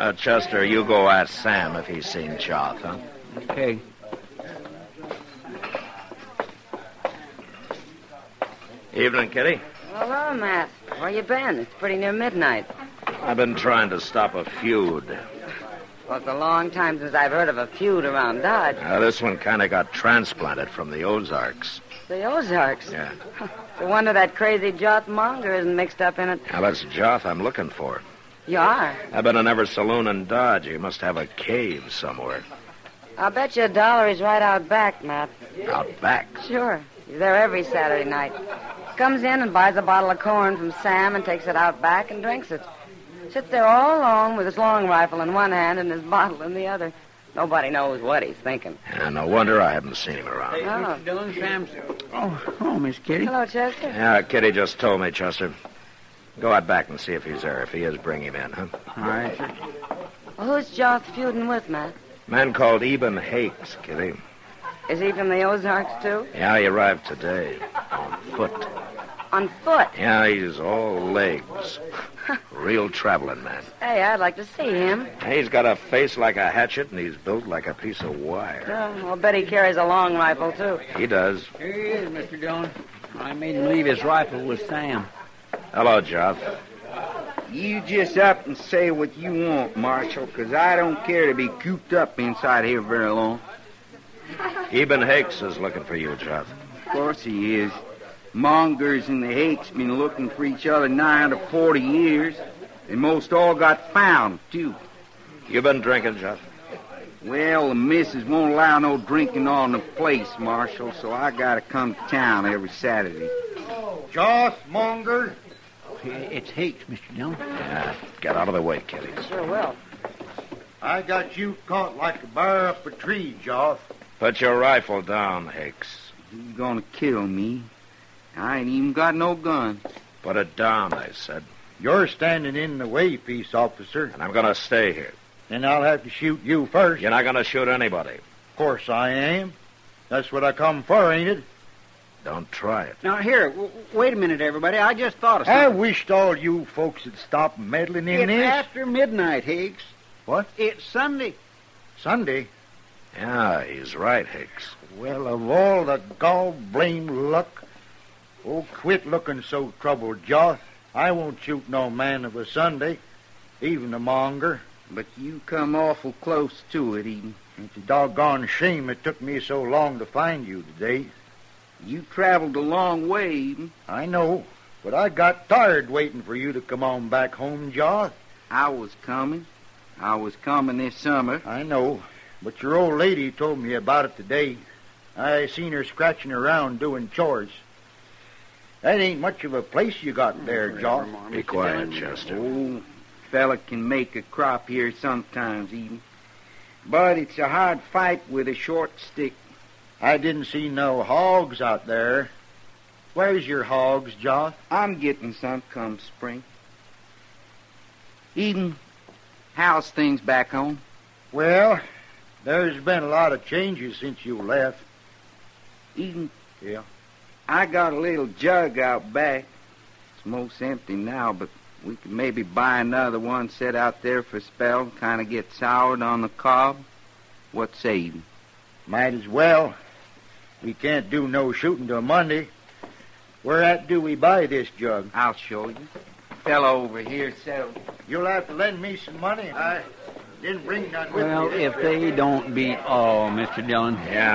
Chester, you go ask Sam if he's seen Joth, huh? Okay. Evening, Kitty. Hello, Matt. Where you been? It's pretty near midnight. I've been trying to stop a feud. Well, it's a long time since I've heard of a feud around Dodge. This one kind of got transplanted from the Ozarks. The Ozarks? Yeah. No wonder that crazy Joth Monger isn't mixed up in it. Now, that's Joth I'm looking for. You are? I've been in every saloon in Dodge. He must have a cave somewhere. I'll bet you $1 he's right out back, Matt. Out back? Sure. He's there every Saturday night. Comes in and buys a bottle of corn from Sam and takes it out back and drinks it. Sits there all alone with his long rifle in one hand and his bottle in the other. Nobody knows what he's thinking. Yeah, no wonder I haven't seen him around. Hey, Mr. Dillon, Sam's... Oh, Miss Kitty. Hello, Chester. Yeah, Kitty just told me, Chester. Go out back and see if he's there. If he is, bring him in, huh? All right, sir. Well, who's Joth feuding with, Matt? Man called Eben Hakes, Kitty. Is he from the Ozarks, too? Yeah, he arrived today. On foot. On foot? Yeah, he's all legs. Real traveling man. Hey, I'd like to see him. He's got a face like a hatchet, and he's built like a piece of wire. I'll bet he carries a long rifle, too. He does. Here he is, Mr. Dillon. I made him leave his rifle with Sam. Hello, Joth. You just up and say what you want, Marshal, because I don't care to be cooped up inside here very long. Eben Hakes is looking for you, Joth. Of course he is. Mongers and the Hakes been looking for each other nigh under 40 years. They most all got found, too. You been drinking, Joth? Well, the missus won't allow no drinking on the place, Marshal, so I gotta come to town every Saturday. Joth Monger. It's Hakes, Mr. Dillon. Yeah, get out of the way, Kitty. Sure will. I got you caught like a bear up a tree, Joth. Put your rifle down, Hakes. He's gonna kill me. I ain't even got no gun. Put it down, I said. You're standing in the way, peace officer. And I'm going to stay here. Then I'll have to shoot you first. You're not going to shoot anybody. Of course I am. That's what I come for, ain't it? Don't try it. Now, here, wait a minute, everybody. I just thought of I something. wished all you folks would stop meddling in It's this. after midnight, Higgs. What? It's Sunday. Sunday? Yeah, he's right, Hicks. Well, of all the gall-blamed luck. Oh, quit looking so troubled, Joth. I won't shoot no man of a Sunday, even a monger. But you come awful close to it, Eden. It's a doggone shame it took me so long to find you today. You traveled a long way, Eden. I know, but I got tired waiting for you to come on back home, Joth. I was coming. I was coming this summer. I know, but your old lady told me about it today. I seen her scratching around doing chores. That ain't much of a place you got there, Joth. Be quiet, Chester. Oh, fella can make a crop here sometimes, Eden. But it's a hard fight with a short stick. I didn't see no hogs out there. Where's your hogs, Joth? I'm getting some come spring. Eden, how's things back home? Well, there's been a lot of changes since you left. Eden, Yeah. I got a little jug out back. It's most empty now, but we could maybe buy another one, set out there for a spell, kind of get soured on the cob. What say, Eden? Might as well. We can't do no shooting till Monday. Where at do we buy this jug? I'll show you. Fellow over here settled. You'll have to lend me some money. I didn't bring none with Well, me. if they don't beat... Oh, Mr. Dillon. Yeah,